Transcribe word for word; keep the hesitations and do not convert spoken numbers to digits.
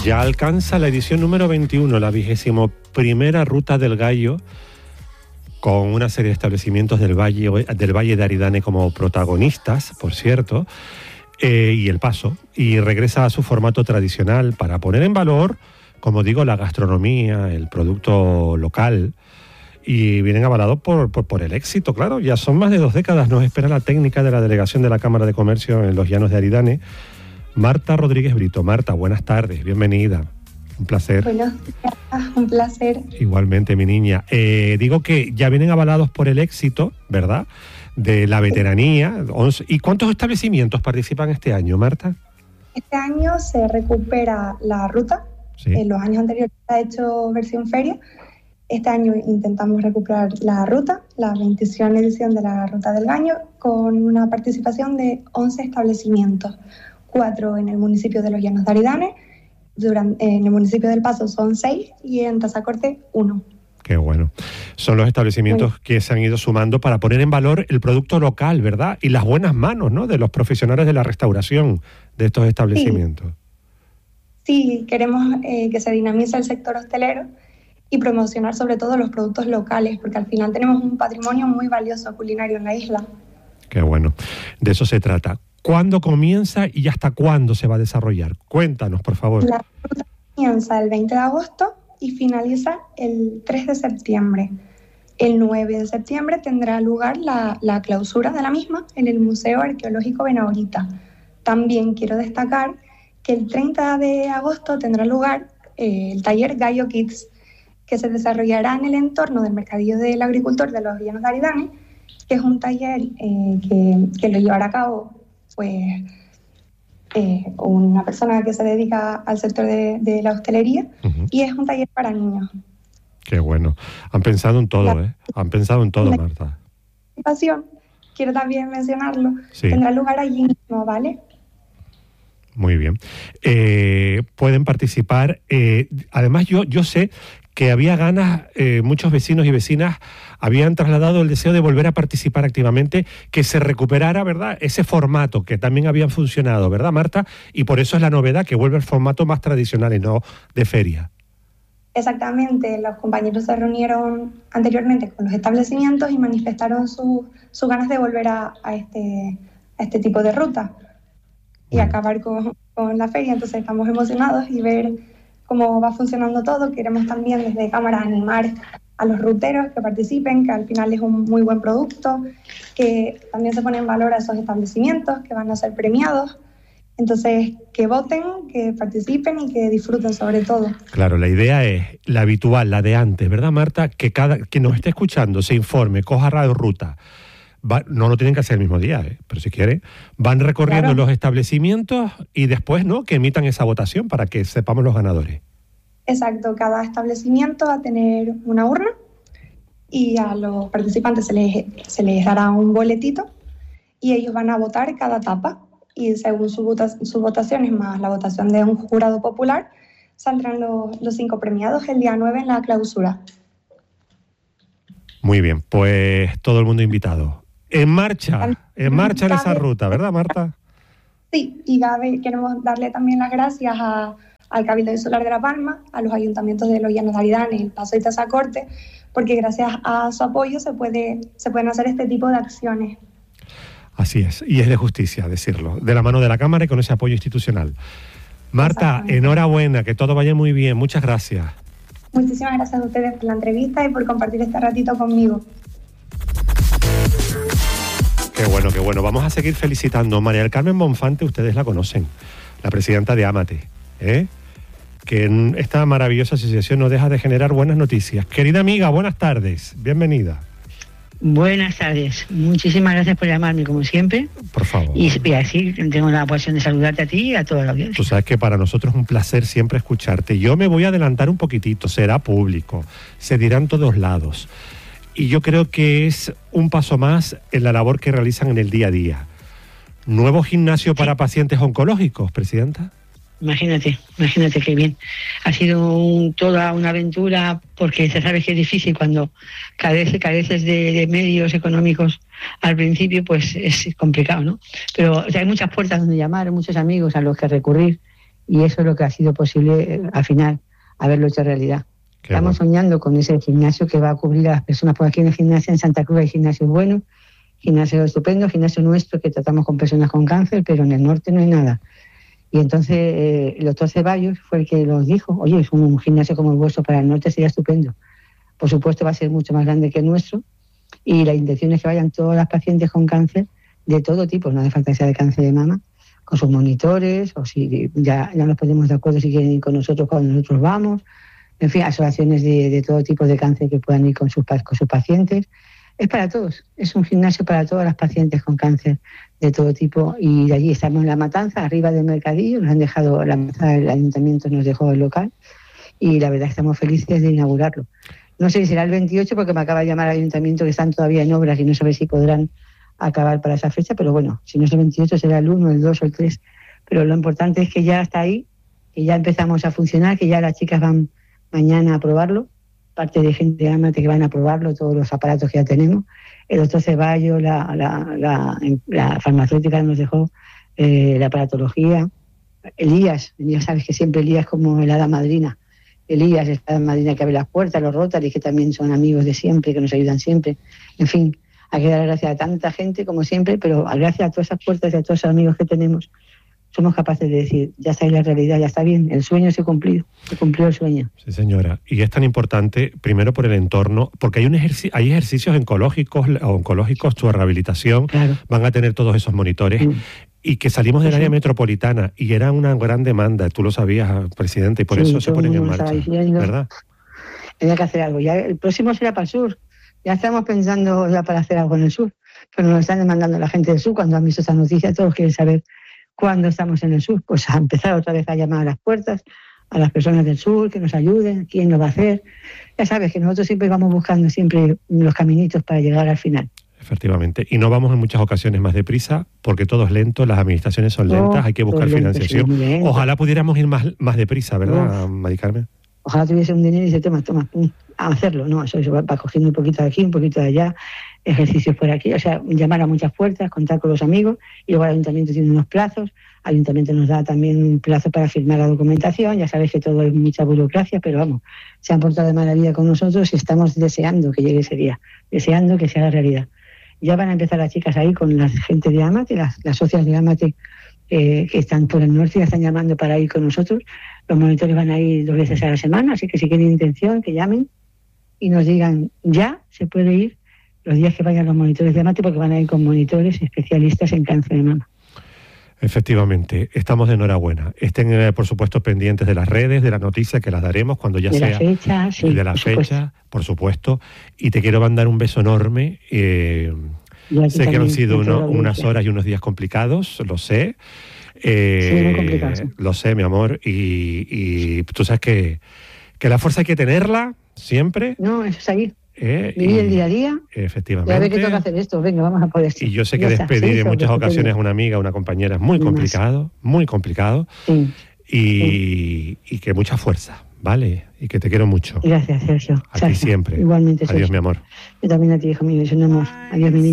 Ya alcanza la edición número veintiuno, la vigésimo primera Ruta del Gallo, con una serie de establecimientos del Valle, del Valle de Aridane como protagonistas, por cierto, eh, y El Paso, y regresa a su formato tradicional para poner en valor, como digo, la gastronomía, el producto local, y vienen avalados por, por, por el éxito, claro. Ya son más de dos décadas, nos espera la técnica de la delegación de la Cámara de Comercio en los Llanos de Aridane, Marta Rodríguez Brito. Marta, buenas tardes, bienvenida. Un placer. Buenos días, un placer. Igualmente, mi niña. Eh, digo que ya vienen avalados por el éxito, ¿verdad?, de la veteranía. ¿Y cuántos establecimientos participan este año, Marta? Este año se recupera la ruta. Sí. En los años anteriores se ha hecho versión feria. Este año intentamos recuperar la ruta, la veintisiete edición de la Ruta del Gallo, con una participación de once establecimientos. Cuatro en el municipio de los Llanos de Aridane, durante, en el municipio del Paso son seis y en Tazacorte uno. Qué bueno. Son los establecimientos bueno. que se han ido sumando para poner en valor el producto local, ¿verdad? Y las buenas manos, ¿no?, de los profesionales de la restauración de estos establecimientos. Sí, sí, queremos eh, que se dinamice el sector hostelero y promocionar sobre todo los productos locales, porque al final tenemos un patrimonio muy valioso culinario en la isla. Qué bueno. De eso se trata. ¿Cuándo comienza y hasta cuándo se va a desarrollar? Cuéntanos, por favor. La ruta comienza el veinte de agosto y finaliza el tres de septiembre. El nueve de septiembre tendrá lugar la, la clausura de la misma en el Museo Arqueológico Benaorita. También quiero destacar que el treinta de agosto tendrá lugar eh, el taller Gallo Kids, que se desarrollará en el entorno del Mercadillo del Agricultor de los Llanos de Aridane, que es un taller eh, que, que lo llevará a cabo pues eh, una persona que se dedica al sector de, de la hostelería, uh-huh. y es un taller para niños. Qué bueno. Han pensado en todo, la, ¿eh? Han pensado en todo, Marta. Participación, quiero también mencionarlo, sí. Tendrá lugar allí mismo, ¿vale? Muy bien. Eh, pueden participar. Eh, además, yo, yo sé que había ganas, eh, muchos vecinos y vecinas habían trasladado el deseo de volver a participar activamente, que se recuperara, ¿verdad?, ese formato que también había funcionado, ¿verdad, Marta? Y por eso es la novedad, que vuelve al formato más tradicional y no de feria. Exactamente, los compañeros se reunieron anteriormente con los establecimientos y manifestaron sus su ganas de volver a, a, este, a este tipo de ruta y bueno. acabar con, con la feria. Entonces estamos emocionados y ver cómo va funcionando todo. Queremos también desde Cámara animar a los ruteros que participen, que al final es un muy buen producto, que también se pone en valor a esos establecimientos que van a ser premiados. Entonces, que voten, que participen y que disfruten sobre todo. Claro, la idea es la habitual, la de antes, ¿verdad, Marta? Que cada quien nos esté escuchando se informe, coja radio ruta. Va, no lo tienen que hacer el mismo día, ¿eh? Pero si quieren, van recorriendo claro. los establecimientos y después, ¿no?, que emitan esa votación para que sepamos los ganadores. Exacto, cada establecimiento va a tener una urna y a los participantes se les, se les dará un boletito y ellos van a votar cada etapa. Y según sus vota, su votaciones más la votación de un jurado popular, saldrán los, los cinco premiados el día nueve en la clausura. Muy bien, pues todo el mundo invitado. En marcha, en marcha en esa ruta, ¿verdad, Marta? Sí, y Gabe, queremos darle también las gracias a, al Cabildo Insular de La Palma, a los ayuntamientos de los Llanos de Aridane, El Paso y Tazacorte, porque gracias a su apoyo se, puede, se pueden hacer este tipo de acciones. Así es, y es de justicia decirlo, de la mano de la Cámara y con ese apoyo institucional. Marta, enhorabuena, que todo vaya muy bien, muchas gracias. Muchísimas gracias a ustedes por la entrevista y por compartir este ratito conmigo. Qué bueno, qué bueno. Vamos a seguir felicitando. María del Carmen Bonfante, ustedes la conocen, la presidenta de Ámate, ¿eh? Que en esta maravillosa asociación no deja de generar buenas noticias. Querida amiga, buenas tardes, bienvenida. Buenas tardes, muchísimas gracias por llamarme como siempre. Por favor. Y, y así tengo la ocasión de saludarte a ti y a toda la audiencia. Tú sabes que para nosotros es un placer siempre escucharte. Yo me voy a adelantar un poquitito, será público, se dirá en todos lados. Y yo creo que es un paso más en la labor que realizan en el día a día. ¿Nuevo gimnasio para pacientes oncológicos, presidenta? Imagínate, imagínate qué bien. Ha sido un, toda una aventura, porque se sabe que es difícil cuando carece, careces de, de medios económicos al principio, pues es complicado, ¿no? Pero o sea, hay muchas puertas donde llamar, muchos amigos a los que recurrir Y eso es lo que ha sido posible, eh, al final, haberlo hecho realidad. Qué Estamos bueno. soñando con ese gimnasio que va a cubrir a las personas. Por aquí en el gimnasio en Santa Cruz hay gimnasios buenos, gimnasio estupendo, gimnasio nuestro que tratamos con personas con cáncer, pero en el norte no hay nada. Y entonces eh, el doctor Ceballos fue el que nos dijo, oye, es un gimnasio como el vuestro para el norte sería estupendo. Por supuesto va a ser mucho más grande que el nuestro y la intención es que vayan todas las pacientes con cáncer de todo tipo, no hace falta que sea de cáncer de mama, con sus monitores, o si ya, ya nos ponemos de acuerdo si quieren ir con nosotros cuando nosotros vamos, en fin, asociaciones de, de todo tipo de cáncer que puedan ir con sus, con sus pacientes. Es para todos, es un gimnasio para todas las pacientes con cáncer de todo tipo y de allí estamos en La Matanza, arriba del mercadillo, nos han dejado, la, el ayuntamiento nos dejó el local y la verdad estamos felices de inaugurarlo. No sé si será el veintiocho porque me acaba de llamar el ayuntamiento que están todavía en obras y no sabe si podrán acabar para esa fecha, pero bueno, si no es el veintiocho será el uno, el dos o el tres, pero lo importante es que ya está ahí, que ya empezamos a funcionar, que ya las chicas van mañana a probarlo, parte de gente de Amate que van a probarlo, todos los aparatos que ya tenemos, el doctor Ceballos, la, la, la, la farmacéutica nos dejó eh, la aparatología, Elías, ya sabes que siempre Elías como el hada madrina, Elías es la hada madrina que abre las puertas, los Rotary que también son amigos de siempre, que nos ayudan siempre, en fin, hay que dar gracias a tanta gente como siempre, pero gracias a todas esas puertas y a todos esos amigos que tenemos, somos capaces de decir, ya está ahí la realidad, ya está bien, el sueño se cumplió, se cumplió el sueño. Sí, señora. Y es tan importante, primero por el entorno, porque hay un ejerci- hay ejercicios oncológicos, oncológicos, su rehabilitación, claro. Van a tener todos esos monitores, mm. y que salimos del sí. área metropolitana, y era una gran demanda, tú lo sabías, presidente, y por sí, eso se ponen en marcha, diciendo, ¿verdad? Tenía que hacer algo, ya el próximo será para el sur, ya estamos pensando ya para hacer algo en el sur, pero nos están demandando la gente del sur, cuando han visto esta noticia, todos quieren saber cuándo estamos en el sur, pues a empezar otra vez a llamar a las puertas, a las personas del sur, que nos ayuden, quién lo va a hacer. Ya sabes que nosotros siempre vamos buscando siempre los caminitos para llegar al final. Efectivamente, y no vamos en muchas ocasiones más deprisa, porque todo es lento, las administraciones son lentas, no, hay que buscar financiación. Sí, ojalá pudiéramos ir más, más deprisa, ¿verdad, Uf. Mari Carmen? Ojalá tuviese un dinero y dice, toma, toma, pum, a hacerlo, no, eso, eso va, va cogiendo un poquito de aquí, un poquito de allá, ejercicios por aquí, o sea, llamar a muchas puertas, contar con los amigos, y luego el ayuntamiento tiene unos plazos, el ayuntamiento nos da también un plazo para firmar la documentación, ya sabes que todo es mucha burocracia, pero vamos, se han portado de maravilla con nosotros y estamos deseando que llegue ese día, deseando que se haga realidad. Ya van a empezar las chicas ahí con la gente de Amate, las, las socias de Amate eh, que están por el norte, ya están llamando para ir con nosotros. Los monitores van a ir dos veces a la semana, así que si tienen intención, que llamen y nos digan, ya se puede ir los días que vayan los monitores de Amate, porque van a ir con monitores especialistas en cáncer de mama. Efectivamente, estamos de enhorabuena. Estén, eh, por supuesto, pendientes de las redes, de las noticias que las daremos cuando ya de sea. De la fecha, sí. De la por fecha, supuesto. por supuesto. Y te quiero mandar un beso enorme. Eh, sé que han sido uno, unas horas y unos días complicados, lo sé. Eh, sí, muy complicado. Sí. Lo sé, mi amor. Y, y tú sabes que, que la fuerza hay que tenerla siempre. No, eso es ahí. Eh, Vivir y, el día a día. Efectivamente. Ya ve que toca hacer esto, venga, vamos a poder. Y yo sé que despedir en muchas ocasiones a una amiga, a una compañera es muy complicado, muy complicado. Sí. Y, sí. y que mucha fuerza, ¿vale? Y que te quiero mucho. Gracias, Sergio. A ti siempre. Igualmente, Sergio. Adiós, mi amor. Yo también a ti, hijo mío, es un amor. Adiós, mi niña.